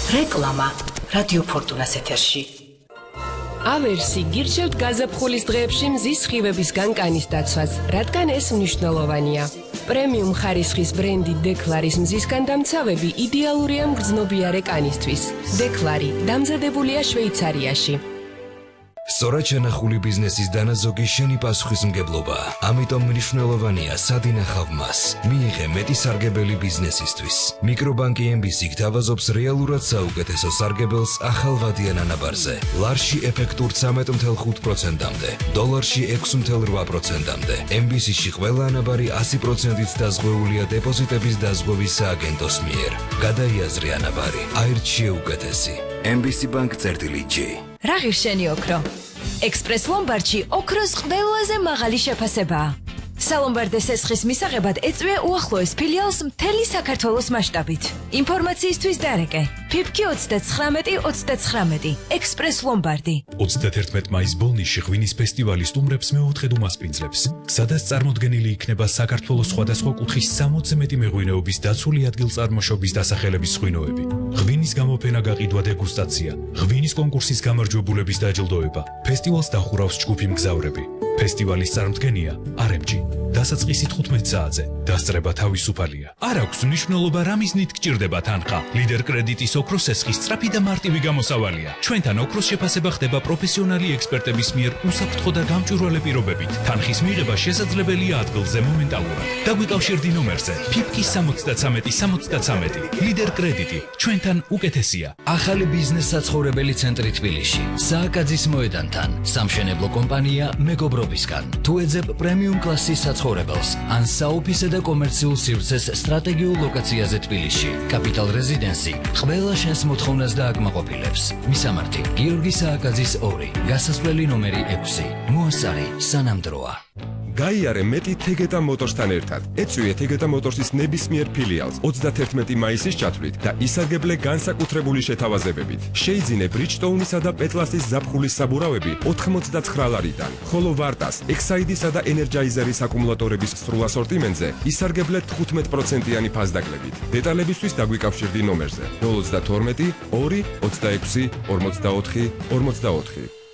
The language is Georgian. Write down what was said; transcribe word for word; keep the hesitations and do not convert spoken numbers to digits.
რეკლამა რადიო ფორტუნას ეთერში. ავერსი გირჩევთ გაზაფხულის დღეებში მზის სხივების განკანის დაცვას, რადგან ეს მნიშვნელოვანია. პრემიუმ ხარისხის ბრენდი დეკლარის მზისგან დამცავები იდეალურია მგრძნობიარე კანისთვის. დეკლარი დამზადებულია შვეიცარიაში. სწორად შენახული ბიზნესის დანაზოგი შენი პასუხისმგებლობა. ამიტომ მნიშვნელოვანია სად ინახავ მას. მიიღე მეტი სარგებელი ბიზნესისთვის. მიკრობანკი ემ ბი სი გთავაზობს რეალურად საუკეთესო სარგებელს ახალ ვადიან ანაბარზე. ლარში ეფექტურ ცამეტ ოცდაოთხ პროცენტამდე, დოლარში ექვსი ოცდაოთხ პროცენტამდე. ემ ბი სი-ში ყველა ანაბარი ასი პროცენტით დაზღვეულია დეპოზიტების დაზღვევის სააგენტოს მიერ. გადაიაზრე ანაბარი, აირჩიე უკეთესი. ემ ბი სი ბანკ წერტილი ჯი. რა ღირშენი ოქრო? ექსპრეს ლომბარდში ოქროს ყველაზე მაღალი შეფასებაა. სალომბარდეს ესხის მისაღებად ეწვია უახლოეს ფილიალს მთელი საქართველოს მასშტაბით. ინფორმაციისთვის დარეკე ფიფკი ოცდათხრამეტი ოცდათხრამეტი ექსპრეს ლომბარდი. ოცდაათერთმეტი მაისს ბოლნისში ღვინის ფესტივალი სტუმრებს მეოთხედ უმასპინძლებს, სადაც წარმოდგენილი იქნება საქართველოს სხვადასხვა კუთხის სამოცზე მეტი მეღვინეობის დაცული ადგილწარმოშობის დასახელების ღვინოები. ღვინის გამოფენა გაყიდვა დეგუსტაცია, ღვინის კონკურსის გამარჯვებულების დაჯილდოება. ფესტივალს დახურავს ჯგუფი მგზავრები. ფესტივალის წარმოდგენია არემჯი. დასაწყისი თხუთმეტ საათზე. დასწრება თავისუფალია. არ აქვს მნიშვნელობა რა მიზნით გჭირდება თანხა. ლიდერ კრედიტის ოქროს ესხის სწრაფი და მარტივი გამოსავალია. ჩვენთან ოქროს შეფასება ხდება პროფესიონალი ექსპერტების მიერ უსაფრთხო და გამჭვირვალე პირობებით. თანხის მიღება შესაძლებელია ადგილზე მომენტალურად. დაგვიკავშირდი ნომერზე ფიფკი სამოცდათრამეტი სამოცდათრამეტი. ლიდერ კრედიტი ჩვენთან უკეთესია. ახალი ბიზნეს საცხოვრებელი ცენტრი თბილისში. სააკაძის მოედანთან. სამშენებლო კომპანია მეგობრობისგან. თუ ეძებ პრემიუმ კლასის საცხოვრებელს ან საოფისე და კომერციულ სივრცეს სტრატეგიულ ლოკაციაზე თბილისში. კაპიტალ რეზიდენსი ყველა შენს მოთხოვნას დააკმაყოფილებს. მისამართი გიორგი სააკაძის ორი. გასასვლელი ნომერი ექვსი. მოასწარი სანამ დროა. გაიარე მეტი თეგეტა მოტორსთან ერთად. ეწვიე თეგეტა მოტორსის ნებისმიერ ფილიალს ოცდათერთმეტი მაისის ჩათვლით და ისარგებლე განსაკუთრებული შეთავაზებებით. შეიძინე ბრიჯტოუნისა და პეტლასის ზაფხულის საბურავები ოთხმოცდათხრა ლარიდან, ხოლო ვარტას, ექსაიდისა და ენერჯაიზერის აკუმულატორების სრულ ასორტიმენტზე ისარგებლე თხუთმეტ პროცენტიანი ფასდაკლებით. დეტალებისთვის დაგვიკავშირდი ნომერზე ნულ ოცდათორმეტი ორი ოცდაექვსი ორმოცდაოთხი ორმოცდაოთხი.